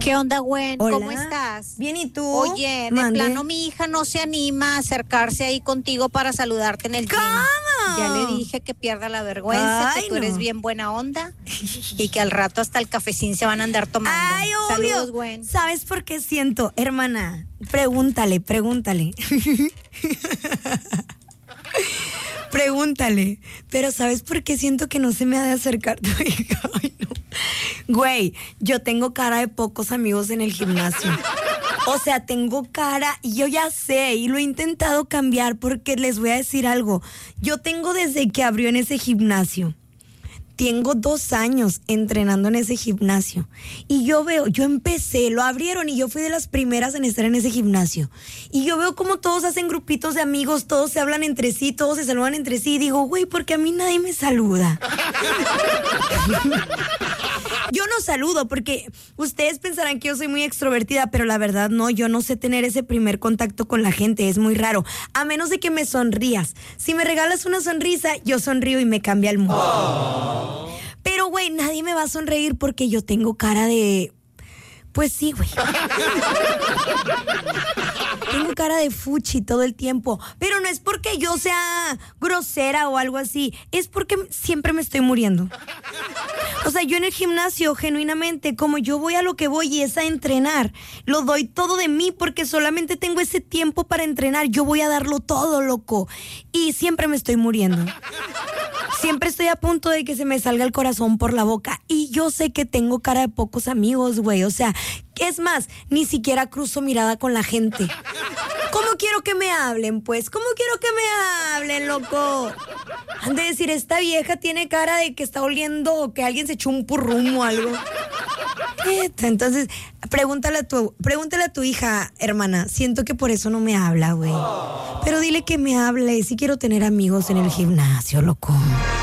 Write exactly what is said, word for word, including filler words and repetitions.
¿Qué onda, Gwen? Hola. ¿Cómo estás? Bien, ¿y tú? Oye, de Mande. plano mi hija no se anima a acercarse ahí contigo para saludarte en el gym. ¿Cómo? Ya le dije que pierda la vergüenza, Ay, que tú no. eres bien buena onda y que al rato hasta el cafecín se van a andar tomando. Ay, obvio. Saludos, Gwen. ¿Sabes por qué siento, hermana? Pregúntale, pregúntale. Pregúntale. Pero ¿sabes por qué siento que no se me ha de acercar tu hija? Ay, no. Güey, yo tengo cara de pocos amigos en el gimnasio. O sea, tengo cara, y yo ya sé, y lo he intentado cambiar porque les voy a decir algo. Yo tengo desde que abrió en ese gimnasio. Tengo dos años entrenando en ese gimnasio. Y yo veo, yo empecé, lo abrieron y yo fui de las primeras en estar en ese gimnasio. Y yo veo como todos hacen grupitos de amigos, todos se hablan entre sí, todos se saludan entre sí. Y digo, güey, ¿por qué a mí nadie me saluda? Yo no saludo porque ustedes pensarán que yo soy muy extrovertida, pero la verdad no, yo no sé tener ese primer contacto con la gente, es muy raro. A menos de que me sonrías. Si me regalas una sonrisa, yo sonrío y me cambia el mood. Oh. Pero, güey, nadie me va a sonreír porque yo tengo cara de... Pues sí, güey. Tengo cara de fuchi todo el tiempo. Pero no es porque yo sea grosera o algo así. Es porque siempre me estoy muriendo. O sea, yo en el gimnasio, genuinamente, como yo voy a lo que voy y es a entrenar, lo doy todo de mí porque solamente tengo ese tiempo para entrenar. Yo voy a darlo todo, loco. Y siempre me estoy muriendo. Siempre estoy a punto de que se me salga el corazón por la boca. Y yo sé que tengo cara de pocos amigos, güey. O sea, es más, ni siquiera cruzo mirada con la gente. ¿Cómo quiero que me hablen, pues? ¿Cómo quiero que me hablen, loco? Han de decir, esta vieja tiene cara de que está oliendo o que alguien se echó un purrum o algo. Entonces, pregúntale a tu, pregúntale a tu hija, hermana. Siento que por eso no me habla, güey. Pero dile que me hable. Sí quiero tener amigos en el gimnasio, loco.